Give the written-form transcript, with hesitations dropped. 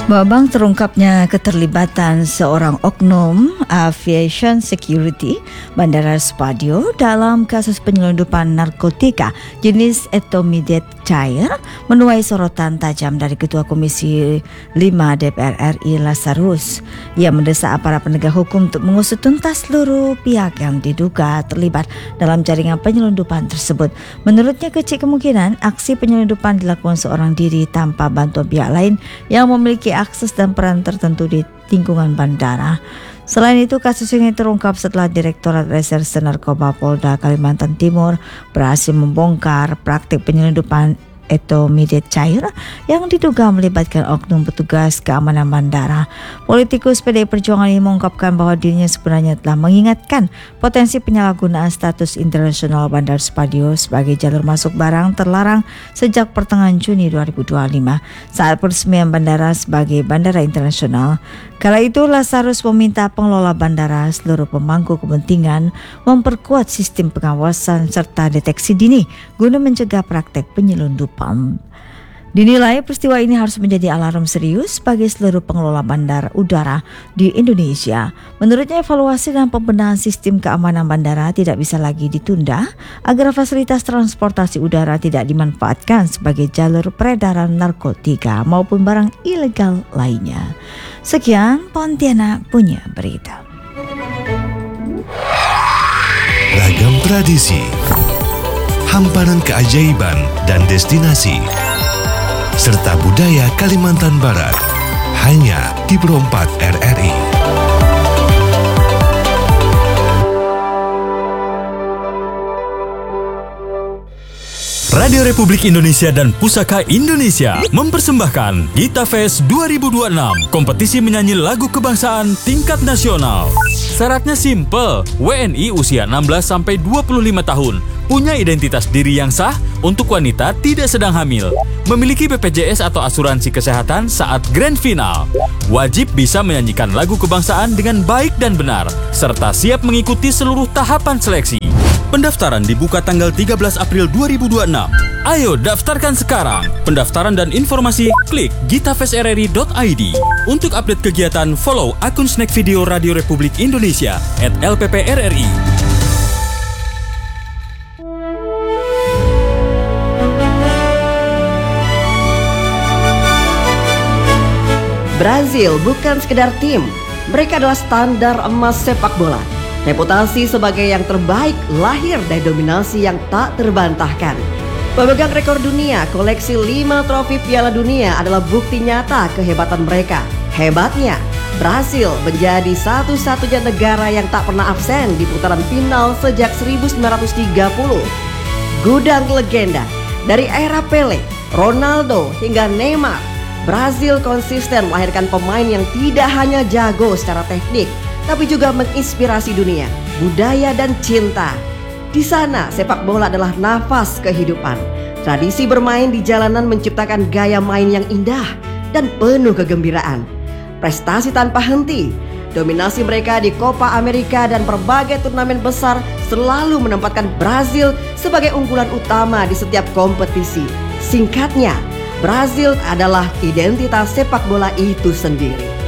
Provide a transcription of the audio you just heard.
Babang terungkapnya keterlibatan seorang oknum aviation security Bandara Spadio dalam kasus penyelundupan narkotika jenis etomidate cair menuai sorotan tajam dari Ketua Komisi 5 DPR RI Lazarus. Ia mendesak aparat penegak hukum untuk mengusut tuntas seluruh pihak yang diduga terlibat dalam jaringan penyelundupan tersebut. Menurutnya kecil kemungkinan aksi penyelundupan dilakukan seorang diri tanpa bantuan pihak lain yang memiliki akses dan peran tertentu di lingkungan bandara. Selain itu, kasus ini terungkap setelah Direktorat Reserse Narkoba Polda Kalimantan Timur berhasil membongkar praktik penyelundupan etomidate cair yang diduga melibatkan oknum petugas keamanan bandara. Politikus PDI Perjuangan ini mengungkapkan bahwa dirinya sebenarnya telah mengingatkan potensi penyalahgunaan status internasional Bandara Spadio sebagai jalur masuk barang terlarang sejak pertengahan Juni 2025 saat peresmian bandara sebagai bandara internasional. Kala itu Lazarus meminta pengelola bandara seluruh pemangku kepentingan memperkuat sistem pengawasan serta deteksi dini guna mencegah praktek penyelundupan. Dinilai peristiwa ini harus menjadi alarm serius bagi seluruh pengelola bandara udara di Indonesia. Menurutnya evaluasi dan pembenahan sistem keamanan bandara tidak bisa lagi ditunda agar fasilitas transportasi udara tidak dimanfaatkan sebagai jalur peredaran narkotika maupun barang ilegal lainnya. Sekian Pontianak punya berita. Ragam tradisi, hamparan keajaiban dan destinasi serta budaya Kalimantan Barat hanya di Pro 4 RRI. Radio Republik Indonesia dan Pusaka Indonesia mempersembahkan Gita Fest 2026, kompetisi menyanyi lagu kebangsaan tingkat nasional. Syaratnya simple, WNI usia 16-25 tahun, punya identitas diri yang sah, untuk wanita tidak sedang hamil, memiliki BPJS atau asuransi kesehatan saat grand final, wajib bisa menyanyikan lagu kebangsaan dengan baik dan benar, serta siap mengikuti seluruh tahapan seleksi. Pendaftaran dibuka tanggal 13 April 2026. Ayo daftarkan sekarang. Pendaftaran dan informasi klik gitafestrri.id. Untuk update kegiatan, follow akun Snack Video Radio Republik Indonesia @LPPRRI. Brazil bukan sekedar tim, mereka adalah standar emas sepak bola. Reputasi sebagai yang terbaik lahir dari dominasi yang tak terbantahkan. Pemegang rekor dunia, koleksi 5 trofi Piala Dunia adalah bukti nyata kehebatan mereka. Hebatnya, Brasil menjadi satu-satunya negara yang tak pernah absen di putaran final sejak 1930. Gudang legenda, dari era Pele, Ronaldo hingga Neymar, Brasil konsisten melahirkan pemain yang tidak hanya jago secara teknik, tapi juga menginspirasi dunia, budaya dan cinta. Di sana sepak bola adalah nafas kehidupan. Tradisi bermain di jalanan menciptakan gaya main yang indah dan penuh kegembiraan. Prestasi tanpa henti, dominasi mereka di Copa America dan berbagai turnamen besar selalu menempatkan Brazil sebagai unggulan utama di setiap kompetisi. Singkatnya, Brazil adalah identitas sepak bola itu sendiri.